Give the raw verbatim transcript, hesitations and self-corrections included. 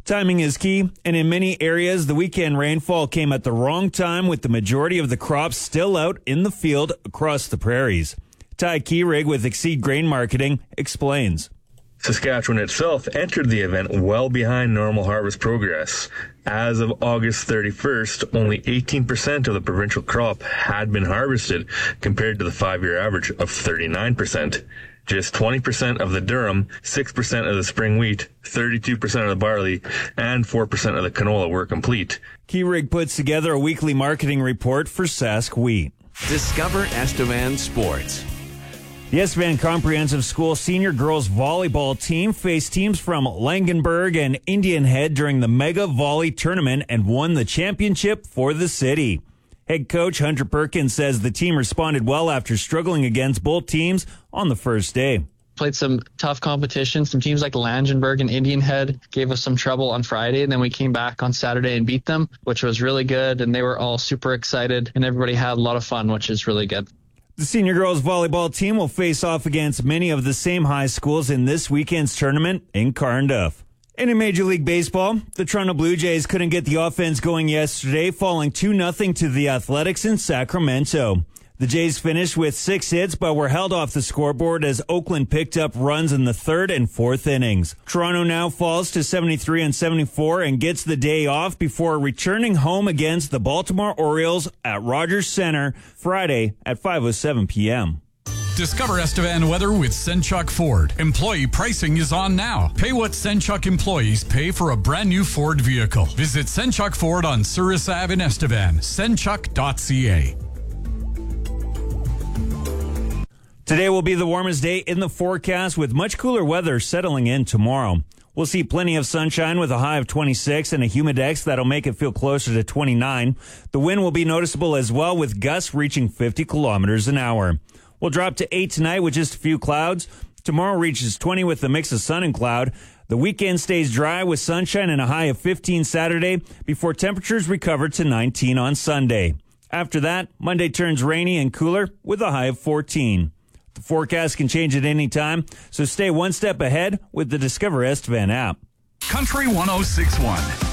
Timing is key, and in many areas, the weekend rainfall came at the wrong time with the majority of the crops still out in the field across the prairies. Ty Kierig with Exceed Grain Marketing explains. Saskatchewan itself entered the event well behind normal harvest progress. As of August thirty-first, only eighteen percent of the provincial crop had been harvested, compared to the five-year average of thirty-nine percent. Just twenty percent of the durum, six percent of the spring wheat, thirty-two percent of the barley, and four percent of the canola were complete. Kierig puts together a weekly marketing report for Sask Wheat. Discover Estevan Sports. The Estevan Comprehensive School senior girls volleyball team faced teams from Langenburg and Indian Head during the Mega Volley Tournament and won the championship for the city. Head coach Hunter Perkins says the team responded well after struggling against both teams on the first day. Played some tough competition. Some teams like Langenburg and Indian Head gave us some trouble on Friday, and then we came back on Saturday and beat them, which was really good, and they were all super excited, and everybody had a lot of fun, which is really good. The senior girls volleyball team will face off against many of the same high schools in this weekend's tournament in Carnduff. And in Major League Baseball, the Toronto Blue Jays couldn't get the offense going yesterday, falling two nothing to the Athletics in Sacramento. The Jays finished with six hits, but were held off the scoreboard as Oakland picked up runs in the third and fourth innings. Toronto now falls to seventy-three and seventy-four and gets the day off before returning home against the Baltimore Orioles at Rogers Center Friday at five oh seven p.m. Discover Estevan weather with Senchuk Ford. Employee pricing is on now. Pay what Senchuk employees pay for a brand new Ford vehicle. Visit Senchuk Ford on Souris Avenue in Estevan. senchuk dot c a. Today will be the warmest day in the forecast with much cooler weather settling in tomorrow. We'll see plenty of sunshine with a high of twenty-six and a humidex that'll make it feel closer to twenty-nine. The wind will be noticeable as well with gusts reaching fifty kilometers an hour. We'll drop to eight tonight with just a few clouds. Tomorrow reaches twenty with a mix of sun and cloud. The weekend stays dry with sunshine and a high of fifteen Saturday before temperatures recover to nineteen on Sunday. After that, Monday turns rainy and cooler with a high of fourteen. The forecast can change at any time, so stay one step ahead with the Discover Estevan app. Country one oh six point one.